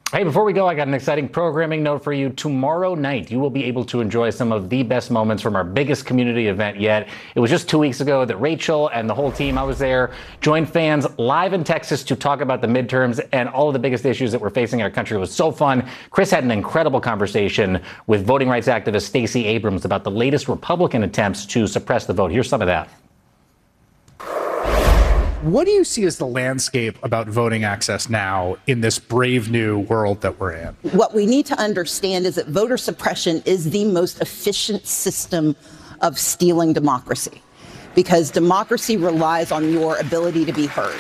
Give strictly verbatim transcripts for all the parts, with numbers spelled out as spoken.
Hey, before we go, I got an exciting programming note for you. Tomorrow night, you will be able to enjoy some of the best moments from our biggest community event yet. It was just two weeks ago that Rachel and the whole team, I was there, joined fans live in Texas to talk about the midterms and all of the biggest issues that we're facing in our country. It was so fun. Chris had an incredible conversation with voting rights activist Stacey Abrams about the latest Republican attempts to suppress the vote. Here's some of that. What do you see as the landscape about voting access now in this brave new world that we're in? What we need to understand is that voter suppression is the most efficient system of stealing democracy, because democracy relies on your ability to be heard.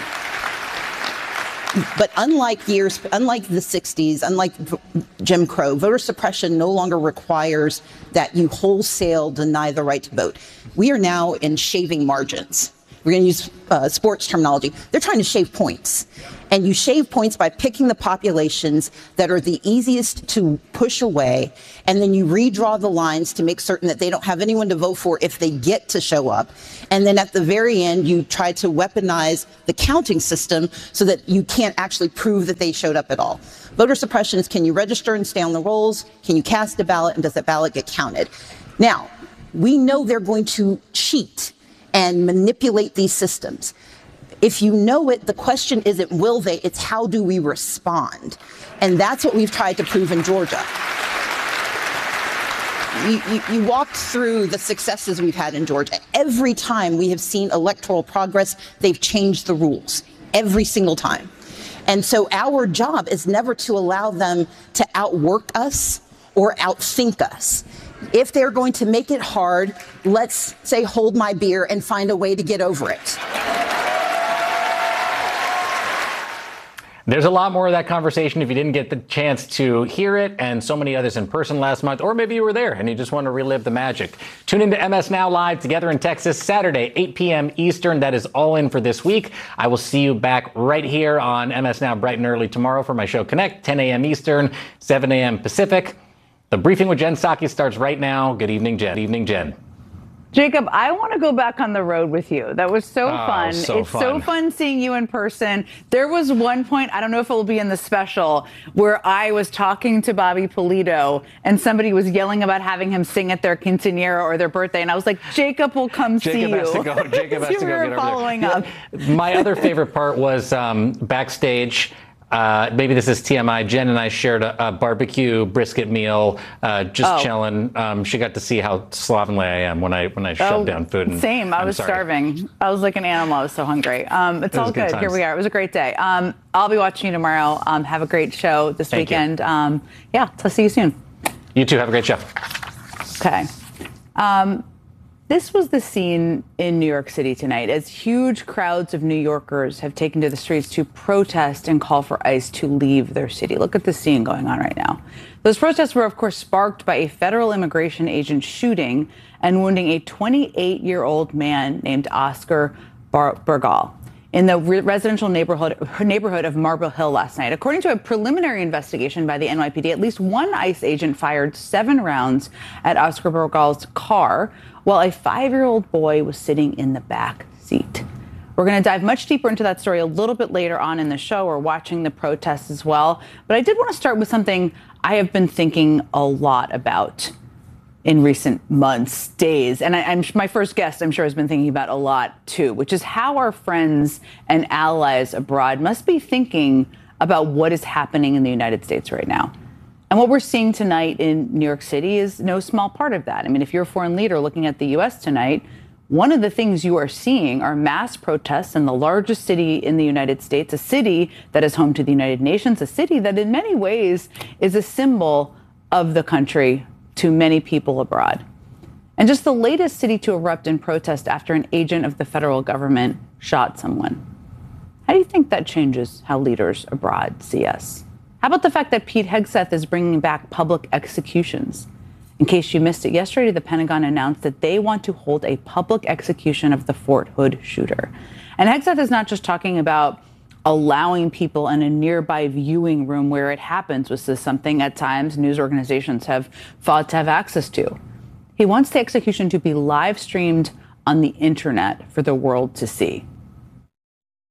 But unlike years, unlike the sixties, unlike Jim Crow, voter suppression no longer requires that you wholesale deny the right to vote. We are now in shaving margins. We're going to use uh, sports terminology. They're trying to shave points. And you shave points by picking the populations that are the easiest to push away, and then you redraw the lines to make certain that they don't have anyone to vote for if they get to show up. And then at the very end, you try to weaponize the counting system so that you can't actually prove that they showed up at all. Voter suppression is, can you register and stay on the rolls? Can you cast a ballot, and does that ballot get counted? Now, we know they're going to cheat and manipulate these systems. If you know it, the question isn't will they, it's how do we respond? And that's what we've tried to prove in Georgia. You, you, you walked through the successes we've had in Georgia. Every time we have seen electoral progress, they've changed the rules. Every single time. And so our job is never to allow them to outwork us or outthink us. If they're going to make it hard, let's say hold my beer and find a way to get over it. There's a lot more of that conversation if you didn't get the chance to hear it, and so many others in person last month, or maybe you were there and you just want to relive the magic. Tune into M S Now Live together in Texas, Saturday, eight p.m. Eastern. That is all in for this week. I will see you back right here on M S Now bright and early tomorrow for my show Connect, ten a.m. Eastern, seven a.m. Pacific. The briefing with Jen Psaki starts right now. Good evening, Jen. Evening, Jen. Jacob, I want to go back on the road with you. That was so oh, fun. So it's fun. so fun seeing you in person. There was one point, I don't know if it will be in the special, where I was talking to Bobby Polito and somebody was yelling about having him sing at their quinceanera or their birthday. And I was like, Jacob will come Jacob see you. Has to go. Jacob has you to go were get over following there. up. Yeah. My other favorite part was um, backstage. Uh, maybe this is T M I. Jen and I shared a, a barbecue brisket meal, uh, just oh. chilling. Um, she got to see how slovenly I am when I when I shove oh, down food. And same. I I'm was sorry. starving. I was like an animal. I was so hungry. Um, it's it all good. Here we are. It was a great day. Um, I'll be watching you tomorrow. Um, have a great show this Thank weekend. Um, yeah, I'll see you soon. You too. Have a great show. Okay. Um, This was the scene in New York City tonight as huge crowds of New Yorkers have taken to the streets to protest and call for ICE to leave their city. Look at the scene going on right now. Those protests were, of course, sparked by a federal immigration agent shooting and wounding a twenty-eight-year-old man named Oscar Bar- Bergal in the re- residential neighborhood neighborhood of Marble Hill last night. According to a preliminary investigation by the N Y P D, at least one ICE agent fired seven rounds at Oscar Bergal's car while a five-year-old boy was sitting in the back seat. We're going to dive much deeper into that story a little bit later on in the show. We're watching the protests as well. But I did want to start with something I have been thinking a lot about in recent months, days. And I, I'm my first guest, I'm sure, has been thinking about a lot, too, which is how our friends and allies abroad must be thinking about what is happening in the United States right now. And what we're seeing tonight in New York City is no small part of that. I mean, if you're a foreign leader looking at the U S tonight, one of the things you are seeing are mass protests in the largest city in the United States, a city that is home to the United Nations, a city that in many ways is a symbol of the country to many people abroad. And just the latest city to erupt in protest after an agent of the federal government shot someone. How do you think that changes how leaders abroad see us? How about the fact that Pete Hegseth is bringing back public executions? In case you missed it, yesterday the Pentagon announced that they want to hold a public execution of the Fort Hood shooter. And Hegseth is not just talking about allowing people in a nearby viewing room where it happens, which is something at times news organizations have fought to have access to. He wants the execution to be live streamed on the internet for the world to see.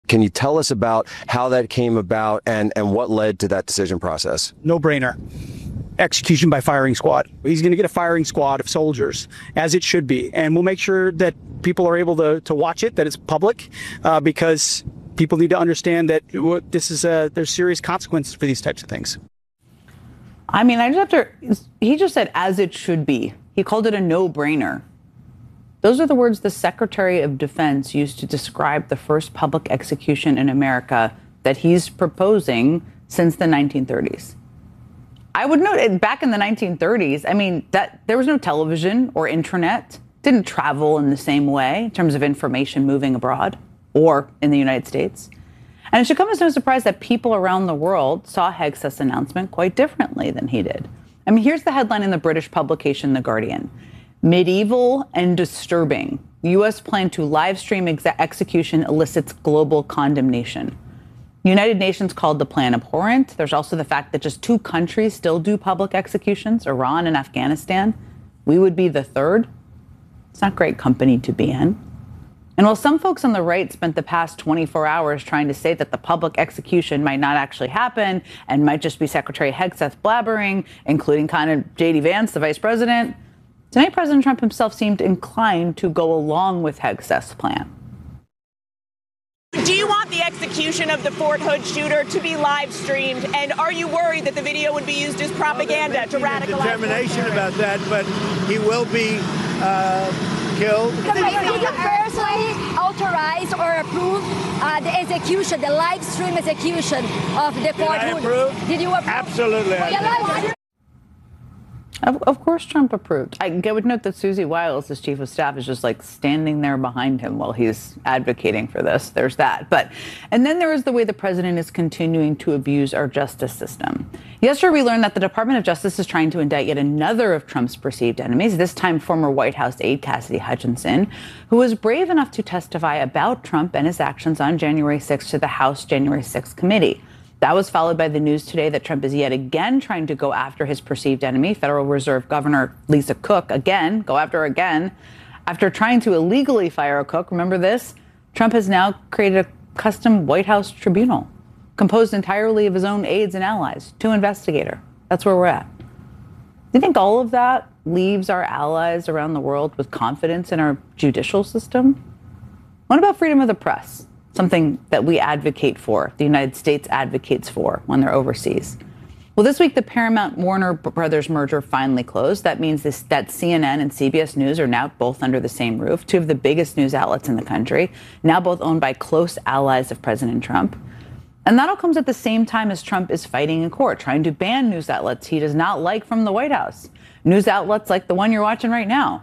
Can you tell us about how that came about and, and what led to that decision process? No brainer. Execution by firing squad. He's going to get a firing squad of soldiers, as it should be. And we'll make sure that people are able to, to watch it, that it's public, uh, because people need to understand that this is a, there's serious consequences for these types of things. I mean, I just have to, he just said, as it should be. He called it a no-brainer. Those are the words the Secretary of Defense used to describe the first public execution in America that he's proposing since the nineteen thirties. I would note, back in the nineteen thirties, I mean, that there was no television or internet, didn't travel in the same way in terms of information moving abroad or in the United States. And it should come as no surprise that people around the world saw Hegseth's announcement quite differently than he did. I mean, here's the headline in the British publication The Guardian. Medieval and disturbing. U S plan to live stream ex- execution elicits global condemnation. United Nations called the plan abhorrent. There's also the fact that just two countries still do public executions, Iran and Afghanistan. We would be the third. It's not great company to be in. And while some folks on the right spent the past twenty-four hours trying to say that the public execution might not actually happen and might just be Secretary Hegseth blabbering, including kind of J D Vance, the vice president, tonight President Trump himself seemed inclined to go along with Hegseth's plan. Do you want the execution of the Fort Hood shooter to be live streamed? And are you worried that the video would be used as propaganda well, to radicalize? Determination about that, but he will be uh, killed. Did you personally authorize or approve uh, the execution, the live stream execution of the Fort Hood? Approve? Did you approve? Absolutely. I Of, of course Trump approved. I would note that Susie Wiles, his chief of staff, is just like standing there behind him while he's advocating for this. There's that. But, and then there is the way the president is continuing to abuse our justice system. Yesterday, we learned that the Department of Justice is trying to indict yet another of Trump's perceived enemies, this time former White House aide Cassidy Hutchinson, who was brave enough to testify about Trump and his actions on January sixth to the House January sixth committee. That was followed by the news today that Trump is yet again trying to go after his perceived enemy, Federal Reserve Governor Lisa Cook, again, go after her again. After trying to illegally fire a cook, remember this? Trump has now created a custom White House tribunal composed entirely of his own aides and allies to investigate her. That's where we're at. Do you think all of that leaves our allies around the world with confidence in our judicial system? What about freedom of the press? Something that we advocate for, the United States advocates for when they're overseas. Well, this week, the Paramount-Warner Brothers merger finally closed. That means this, that C N N and C B S News are now both under the same roof, two of the biggest news outlets in the country, now both owned by close allies of President Trump. And that all comes at the same time as Trump is fighting in court, trying to ban news outlets he does not like from the White House. News outlets like the one you're watching right now.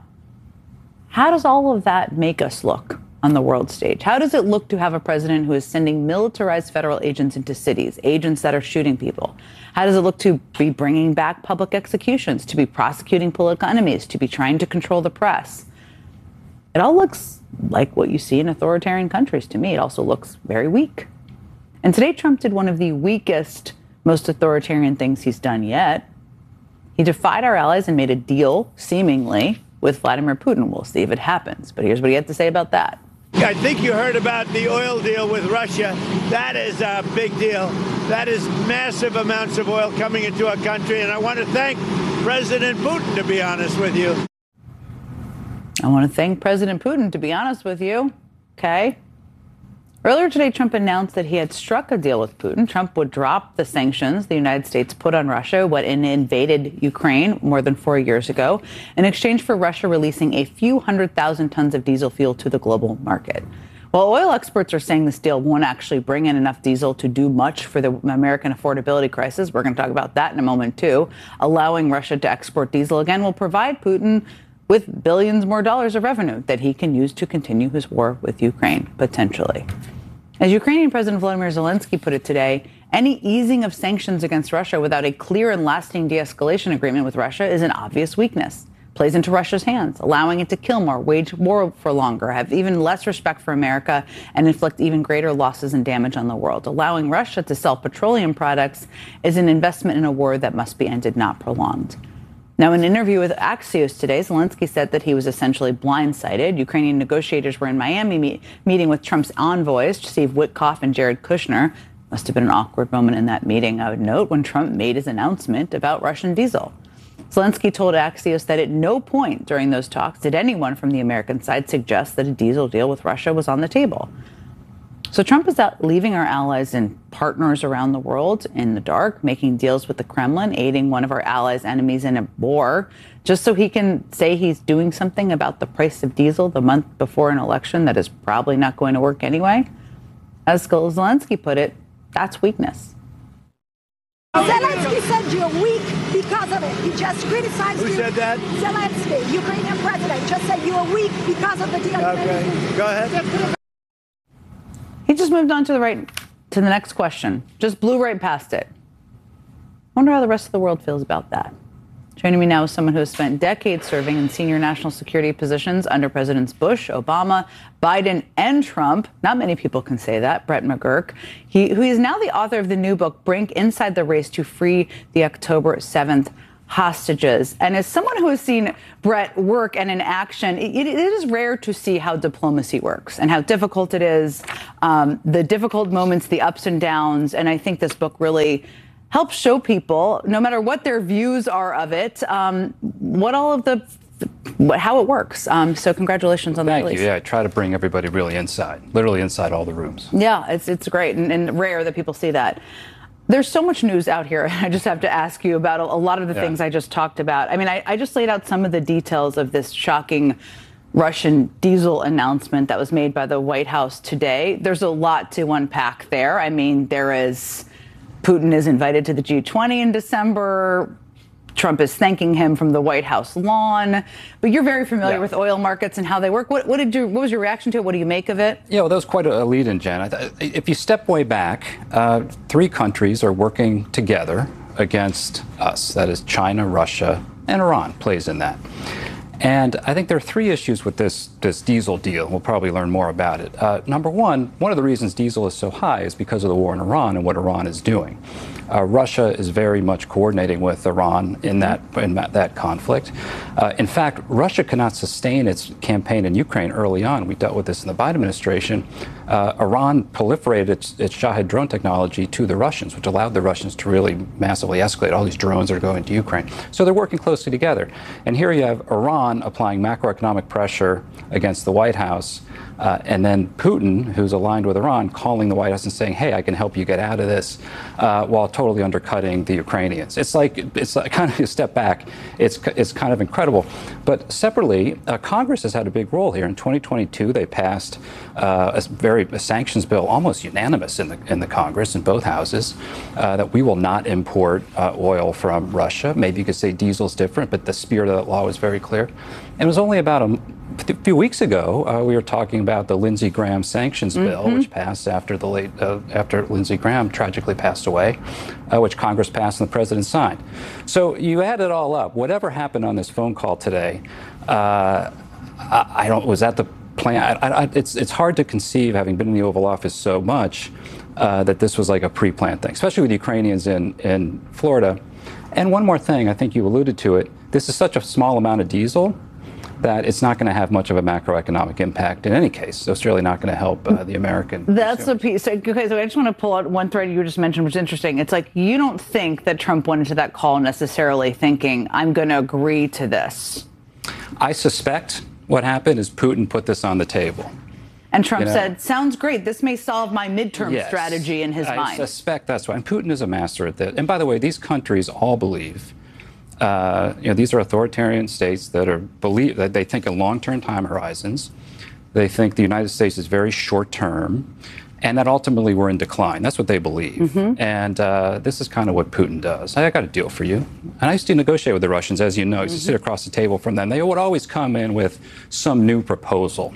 How does all of that make us look on the world stage? How does it look to have a president who is sending militarized federal agents into cities, agents that are shooting people? How does it look to be bringing back public executions, to be prosecuting political enemies, to be trying to control the press? It all looks like what you see in authoritarian countries to me. It also looks very weak. And today Trump did one of the weakest, most authoritarian things he's done yet. He defied our allies and made a deal, seemingly, with Vladimir Putin. We'll see if it happens. But here's what he had to say about that. I think you heard about the oil deal with Russia. That is a big deal. That is massive amounts of oil coming into our country. And I want to thank President Putin, to be honest with you. I want to thank President Putin, to be honest with you. Okay. Earlier today, Trump announced that he had struck a deal with Putin. Trump would drop the sanctions the United States put on Russia when it invaded Ukraine more than four years ago, in exchange for Russia releasing a few hundred thousand tons of diesel fuel to the global market. While oil experts are saying this deal won't actually bring in enough diesel to do much for the American affordability crisis, we're going to talk about that in a moment too, allowing Russia to export diesel again will provide Putin with billions more dollars of revenue that he can use to continue his war with Ukraine, potentially. As Ukrainian President Volodymyr Zelensky put it today, any easing of sanctions against Russia without a clear and lasting de-escalation agreement with Russia is an obvious weakness. Plays into Russia's hands, allowing it to kill more, wage war for longer, have even less respect for America, and inflict even greater losses and damage on the world. Allowing Russia to sell petroleum products is an investment in a war that must be ended, not prolonged. Now, in an interview with Axios today, Zelensky said that he was essentially blindsided. Ukrainian negotiators were in Miami meet, meeting with Trump's envoys, Steve Witkoff and Jared Kushner. Must have been an awkward moment in that meeting, I would note, when Trump made his announcement about Russian diesel. Zelensky told Axios that at no point during those talks did anyone from the American side suggest that a diesel deal with Russia was on the table. So Trump is out leaving our allies and partners around the world in the dark, making deals with the Kremlin, aiding one of our allies' enemies in a war, just so he can say he's doing something about the price of diesel the month before an election that is probably not going to work anyway. As Zelensky put it, that's weakness. Zelensky said you're weak because of it. He just criticized Who you. Who said that? Zelensky, Ukrainian president, just said you're weak because of the deal. Okay, go ahead. He just moved on to the right, to the next question. Just blew right past it. Wonder how the rest of the world feels about that. Joining me now is someone who has spent decades serving in senior national security positions under Presidents Bush, Obama, Biden, and Trump. Not many people can say that. Brett McGurk, he, who is now the author of the new book, Brink, Inside the Race to Free the October seventh Hostages. And as someone who has seen Brett work and in action, it, it is rare to see how diplomacy works and how difficult it is, um, the difficult moments, the ups and downs. And I think this book really helps show people, no matter what their views are of it, um, what all of the, what, how it works. Um, so congratulations on the release. Thank you. Yeah, I try to bring everybody really inside, literally inside all the rooms. Yeah, it's it's great and, and rare that people see that. There's so much news out here. I just have to ask you about a, a lot of the yeah. things I just talked about. I mean, I, I just laid out some of the details of this shocking Russian diesel announcement that was made by the White House today. There's a lot to unpack there. I mean, there is Putin is invited to the G twenty in December. Trump is thanking him from the White House lawn. But you're very familiar yeah. with oil markets and how they work. What, what did you? What was your reaction to it? What do you make of it? Yeah, well, that was quite a lead in, Jen. I th- if you step way back, uh, three countries are working together against us. That is China, Russia, and Iran plays in that. And I think there are three issues with this, this diesel deal. We'll probably learn more about it. Uh, number one, one of the reasons diesel is so high is because of the war in Iran and what Iran is doing. Uh, Russia is very much coordinating with Iran in that in that, that conflict. Uh, in fact, Russia cannot sustain its campaign in Ukraine early on. We dealt with this in the Biden administration. Uh, Iran proliferated its, its Shahed drone technology to the Russians, which allowed the Russians to really massively escalate all these drones that are going to Ukraine. So they're working closely together. And here you have Iran applying macroeconomic pressure against the White House. Uh, and then Putin, who's aligned with Iran, calling the White House and saying, hey, I can help you get out of this, uh, while totally undercutting the Ukrainians. It's like, it's like kind of a step back. It's, it's kind of incredible. But separately, uh, Congress has had a big role here. In twenty twenty-two, they passed uh, a very a sanctions bill, almost unanimous in the, in the Congress, in both houses, uh, that we will not import uh, oil from Russia. Maybe you could say diesel's different, but the spirit of that law was very clear. And it was only about a A few weeks ago, uh, we were talking about the Lindsey Graham sanctions bill, mm-hmm. which passed after the late uh, after Lindsey Graham tragically passed away, uh, which Congress passed and the president signed. So you add it all up. Whatever happened on this phone call today, uh, I, I don't. Was that the plan? I, I, it's it's hard to conceive, having been in the Oval Office so much, uh, that this was like a pre-planned thing, especially with the Ukrainians in in Florida. And one more thing, I think you alluded to it. This is such a small amount of diesel that it's not going to have much of a macroeconomic impact in any case. So it's really not going to help uh, the American. That's the piece. Okay, so I just want to pull out one thread you just mentioned, which is interesting. It's like you don't think that Trump went into that call necessarily thinking, I'm going to agree to this. I suspect what happened is Putin put this on the table. And Trump you know, said, sounds great. This may solve my midterm yes, strategy in his I mind. I suspect that's why. And Putin is a master at that. And by the way, these countries all believe Uh, you know, these are authoritarian states that are believe that they think in long-term time horizons. They think the United States is very short-term, and that ultimately we're in decline. That's what they believe. Mm-hmm. And uh, this is kind of what Putin does. I got a deal for you. And I used to negotiate with the Russians, as you know. I used mm-hmm. to sit across the table from them. They would always come in with some new proposal.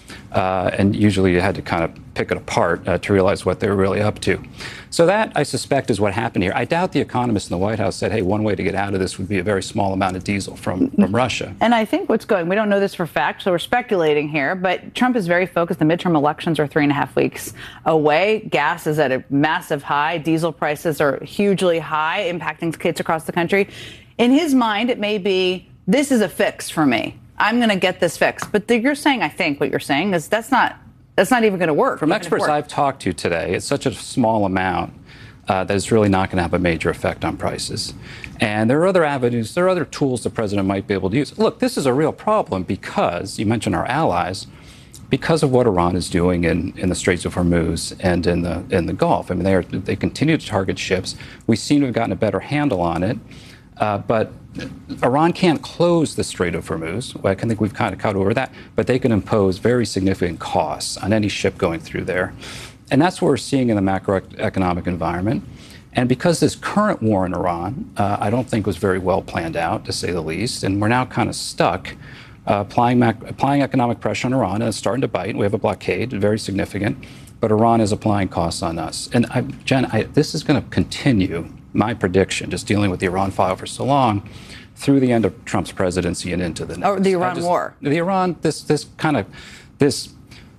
Uh, and usually you had to kind of pick it apart uh, to realize what they were really up to. So that, I suspect, is what happened here. I doubt the economists in the White House said, hey, one way to get out of this would be a very small amount of diesel from, from Russia. And I think what's going, we don't know this for fact, so we're speculating here, but Trump is very focused. The midterm elections are three and a half weeks away. Gas is at a massive high. Diesel prices are hugely high, impacting kids across the country. in his mind, it may be, this is a fix for me. I'm going to get this fixed. But the, you're saying, I think what you're saying is that's not that's not even going to work. From experts I've talked to today, it's such a small amount uh, that it's really not going to have a major effect on prices. And there are other avenues, there are other tools the president might be able to use. Look, this is a real problem because, you mentioned our allies, because of what Iran is doing in, in the Straits of Hormuz and in the in the Gulf. I mean, they are, they continue to target ships. We seem to have gotten a better handle on it. Uh, but Iran can't close the Strait of Hormuz. Well, I think we've kind of cut over that. But they can impose very significant costs on any ship going through there. And that's what we're seeing in the macroeconomic environment. And because this current war in Iran, uh, I don't think was very well planned out, to say the least. And we're now kind of stuck uh, applying, mac- applying economic pressure on Iran. And it's starting to bite. We have a blockade, very significant. But Iran is applying costs on us. And I, Jen, I, this is going to continue. My prediction, just dealing with the Iran file for so long, through the end of Trump's presidency and into the next. Oh, the Iran just, war. The Iran, this this kind of, this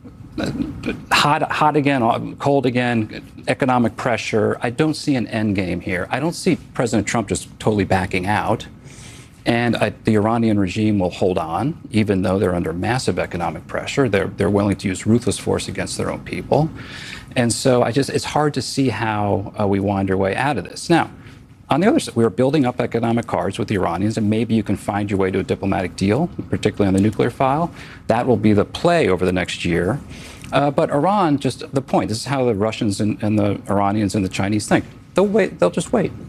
hot, hot again, cold again, economic pressure. I don't see an end game here. I don't see President Trump just totally backing out. And I, the Iranian regime will hold on, even though they're under massive economic pressure. They're, they're willing to use ruthless force against their own people. And so I just, it's hard to see how uh, we wind our way out of this. Now, on the other side, we are building up economic cards with the Iranians, and maybe you can find your way to a diplomatic deal, particularly on the nuclear file. That will be the play over the next year. Uh, but Iran, just the point, this is how the Russians and, and the Iranians and the Chinese think. They'll wait, they'll just wait.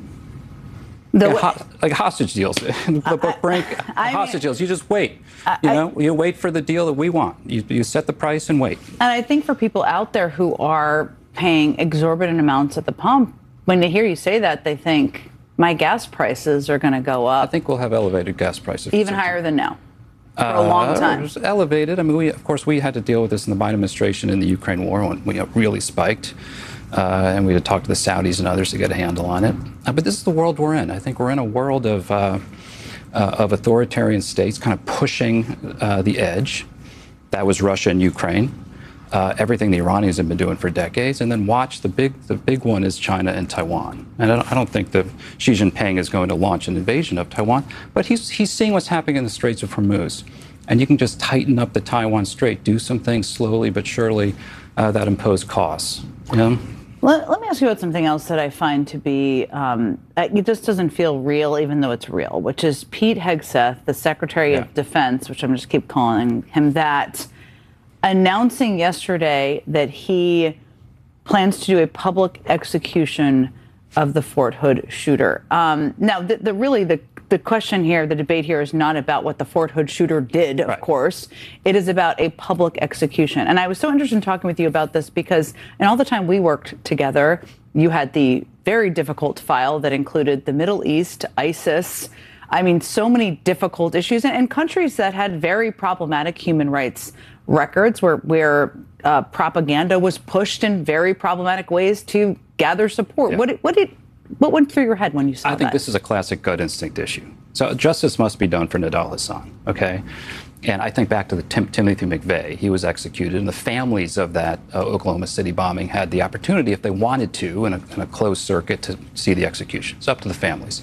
Like, ho- like hostage deals, the book break hostage mean, deals. You just wait. I, you know, I, you wait for the deal that we want. You, you set the price and wait. And I think for people out there who are paying exorbitant amounts at the pump, when they hear you say that, they think my gas prices are going to go up. I think we'll have elevated gas prices, even higher than now, for uh, a long time. It was elevated. I mean, we of course we had to deal with this in the Biden administration in the Ukraine war when we really spiked. Uh, and we had talked to the Saudis and others to get a handle on it. Uh, but this is the world we're in. I think we're in a world of uh, uh, of authoritarian states kind of pushing uh, the edge. That was Russia and Ukraine. Uh, everything the Iranians have been doing for decades. And then watch the big the big one is China and Taiwan. And I don't, I don't think that Xi Jinping is going to launch an invasion of Taiwan. But he's he's seeing what's happening in the Straits of Hormuz. And you can just tighten up the Taiwan Strait, do some things slowly but surely uh, that impose costs. You know? Let, let me ask you about something else that I find to be, um, it just doesn't feel real, even though it's real, which is Pete Hegseth, the Secretary yeah. of Defense, which I'm just keep calling him that, announcing yesterday that he plans to do a public execution of the Fort Hood shooter. Um, now, the, the really the The question here, the debate here is not about what the Fort Hood shooter did, of right. course. It is about a public execution. And I was so interested in talking with you about this because in all the time we worked together, you had the very difficult file that included the Middle East, ISIS. I mean, so many difficult issues and, and countries that had very problematic human rights records where, where uh, propaganda was pushed in very problematic ways to gather support. Yeah. What, what did What went through your head when you saw that? I think that? This is a classic gut instinct issue. So justice must be done for Nidal Hasan, okay? And I think back to the Tim- Timothy McVeigh. He was executed, and the families of that uh, Oklahoma City bombing had the opportunity, if they wanted to, in a, in a closed circuit, to see the execution. It's up to the families.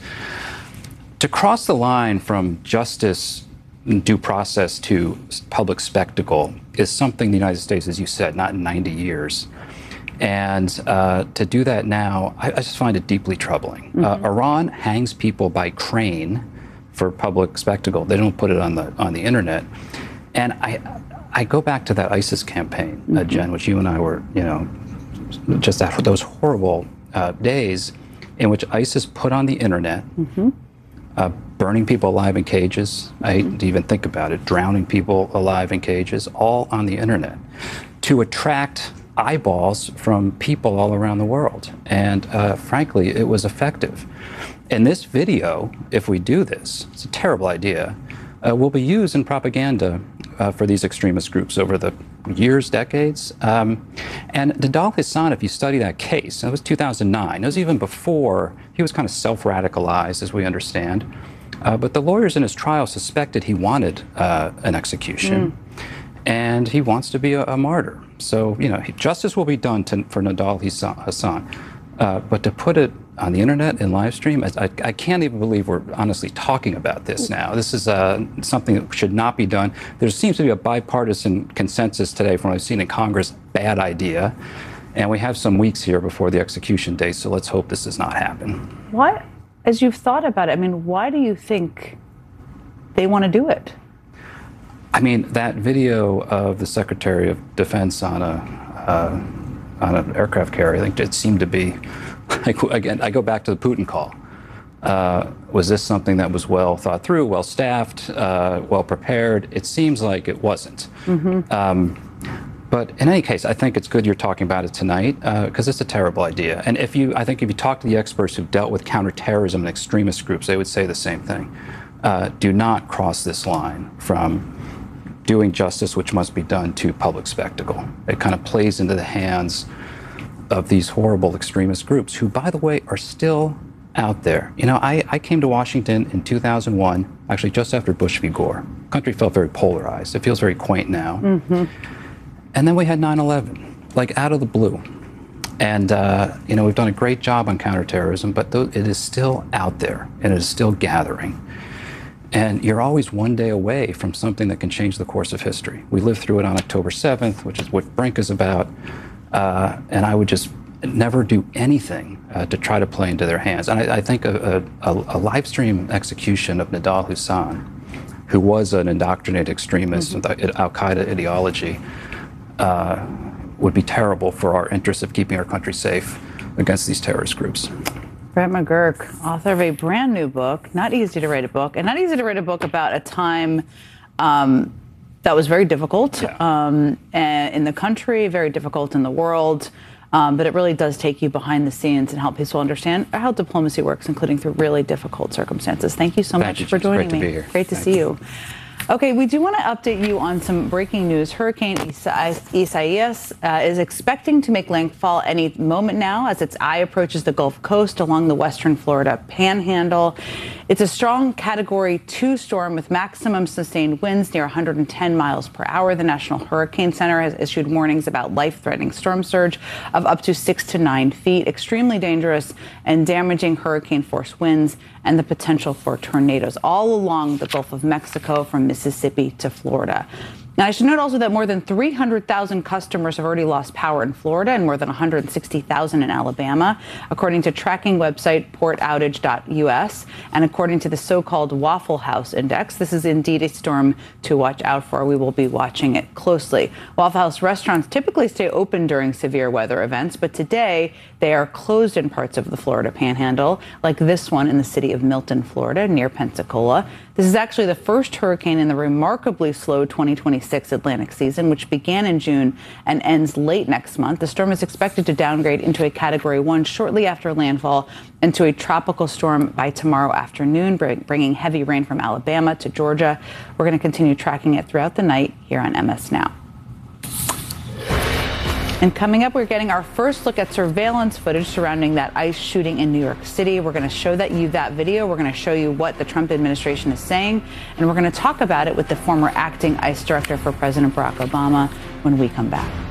To cross the line from justice and due process to public spectacle is something the United States, as you said, not in ninety years. And uh, to do that now, I, I just find it deeply troubling. Mm-hmm. Uh, Iran hangs people by crane for public spectacle. They don't put it on the on the internet. And I I go back to that ISIS campaign, mm-hmm. uh, Jen, which you and I were, you know, just after those horrible uh, days in which ISIS put on the internet, mm-hmm. uh, burning people alive in cages. I hate to even think about it, drowning people alive in cages, all on the internet, to attract eyeballs from people all around the world. And uh, frankly, it was effective. And this video, if we do this, it's a terrible idea, uh, will be used in propaganda uh, for these extremist groups over the years, decades. Um, and Nidal Hasan, if you study that case, that was two thousand nine. It was even before, he was kind of self-radicalized, as we understand. Uh, but the lawyers in his trial suspected he wanted uh, an execution. Mm. And he wants to be a, a martyr. So, you know, justice will be done to, for Nidal Hasan. Uh, but to put it on the internet and live stream. I, I, I can't even believe we're honestly talking about this now. This is uh, something that should not be done. There seems to be a bipartisan consensus today from what I've seen in Congress, bad idea. And we have some weeks here before the execution date, so let's hope this does not happen. What, as you've thought about it, I mean, why do you think they want to do it? I mean, that video of the Secretary of Defense on a uh, on an aircraft carrier, I think it seemed to be, like, again, I go back to the Putin call. Uh, was this something that was well thought through, well staffed, uh, well prepared? It seems like it wasn't. Mm-hmm. Um, but in any case, I think it's good you're talking about it tonight because uh, it's a terrible idea. And if you, I think if you talk to the experts who've dealt with counterterrorism and extremist groups, they would say the same thing. Uh, do not cross this line from doing justice, which must be done, to public spectacle. It kind of plays into the hands of these horrible extremist groups who, by the way, are still out there. You know, I, I came to Washington in two thousand one, actually just after Bush v. Gore. The country felt very polarized. It feels very quaint now. Mm-hmm. And then we had nine eleven, like out of the blue. And, uh, you know, we've done a great job on counterterrorism, but th- it is still out there and it is still gathering. And you're always one day away from something that can change the course of history. We lived through it on October seventh, which is what Brink is about. Uh, and I would just never do anything uh, to try to play into their hands. And I, I think a, a, a live stream execution of Nidal Hasan, who was an indoctrinated extremist mm-hmm. with Al-Qaeda ideology, uh, would be terrible for our interests of keeping our country safe against these terrorist groups. Brett McGurk, author of a brand new book, not easy to write a book, and not easy to write a book about a time um, that was very difficult yeah. um, in the country, very difficult in the world. Um, but it really does take you behind the scenes and help people understand how diplomacy works, including through really difficult circumstances. Thank you so Thank much you, for joining Great me. To be here. Great to Thank see you. you. Okay, we do want to update you on some breaking news. Hurricane Isa- Isaias uh, is expecting to make landfall any moment now as its eye approaches the Gulf Coast along the western Florida panhandle. It's a strong Category two storm with maximum sustained winds near one hundred ten miles per hour. The National Hurricane Center has issued warnings about life-threatening storm surge of up to six to nine feet, extremely dangerous and damaging hurricane-force winds, and the potential for tornadoes all along the Gulf of Mexico from Mississippi to Florida. Now, I should note also that more than three hundred thousand customers have already lost power in Florida and more than one hundred sixty thousand in Alabama, according to tracking website port outage dot U S. And according to the so-called Waffle House Index, this is indeed a storm to watch out for. We will be watching it closely. Waffle House restaurants typically stay open during severe weather events, but today they are closed in parts of the Florida Panhandle, like this one in the city of Milton, Florida, near Pensacola. This is actually the first hurricane in the remarkably slow twenty twenty-six Atlantic season, which began in June and ends late next month. The storm is expected to downgrade into a Category one shortly after landfall into a tropical storm by tomorrow afternoon, bringing heavy rain from Alabama to Georgia. We're going to continue tracking it throughout the night here on M S Now. And coming up, we're getting our first look at surveillance footage surrounding that ICE shooting in New York City. We're going to show that you that video. We're going to show you what the Trump administration is saying. And we're going to talk about it with the former acting ICE director for President Barack Obama when we come back.